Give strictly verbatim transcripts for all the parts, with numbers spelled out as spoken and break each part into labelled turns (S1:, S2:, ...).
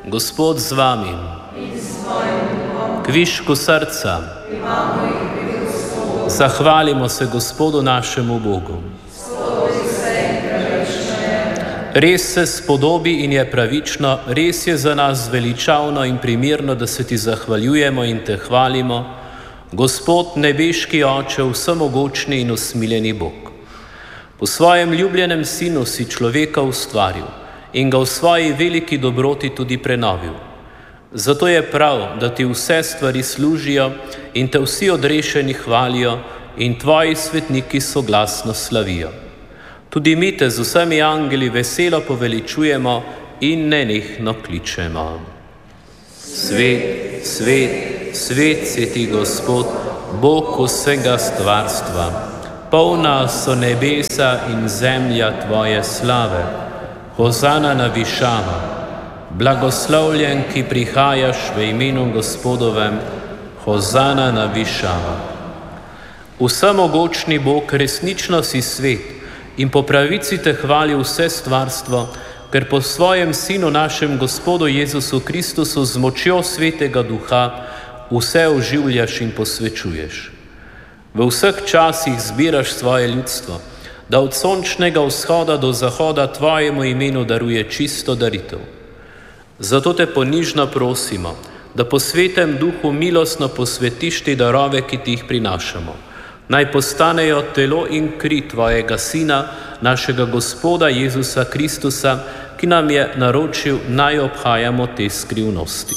S1: Gospod z vami. Kvišku srca. Zahvalimo se Gospodu našemu Bogu. Res se spodobi in je pravično, res je za nas veličavno in primerno, da se ti zahvaljujemo in te hvalimo, Gospod nebeški Oče, vsemogočni in usmiljeni Bog. Po svojem ljubljenem sinu si človeka ustvaril in ga v svoji veliki dobroti tudi prenovil. Zato je prav, da ti vse stvari služijo in te vsi odrešeni hvalijo in tvoji svetniki soglasno slavijo. Tudi mi te z vsemi angeli veselo poveličujemo in nenehno kličemo. Svet, svet, svet si ti, Gospod, Bog vsega stvarstva. Polna so nebesa in zemlja tvoje slave. Hozana na višavah. Blagoslovljen, ki prihajaš v imenu Gospodovem. Hozana na višavah. Vsemogočni Bog, resnično si svet in po pravici te hvali vse stvarstvo, ker po svojem Sinu našem Gospodu Jezusu Kristusu z močjo Svetega Duha vse oživljaš in posvečuješ. V vseh časih zbiraš svoje ljudstvo, da od sončnega vzhoda do zahoda tvojemu imenu daruje čisto daritev. Zato te ponižno prosimo, da po Svetem Duhu milostno posvetiš te darove, ki ti jih prinašamo. Naj postanejo telo in kri tvojega Sina, našega Gospoda Jezusa Kristusa, ki nam je naročil, naj obhajamo te skrivnosti.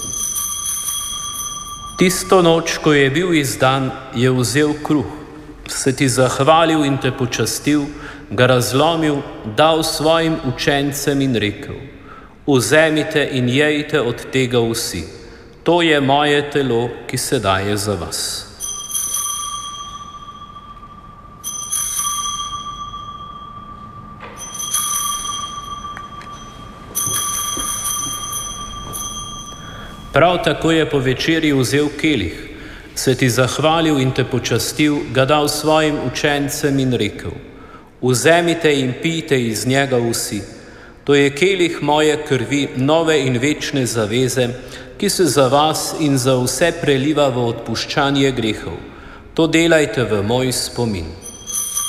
S1: Tisto noč, ko je bil izdan, je vzel kruh, se ti zahvalil in te počastil, ga razlomil, dal svojim učencem in rekel: Vzemite in jejte od tega vsi. To je moje telo, ki se daje za vas. Prav tako je po večerji vzel kelih, se ti zahvalil in te počastil, ga dal svojim učencem in rekel: Vzemite in pijte iz njega vsi. To je kelih moje krvi, nove in večne zaveze, ki se za vas in za vse preliva v odpuščanje grehov. To delajte v moj spomin.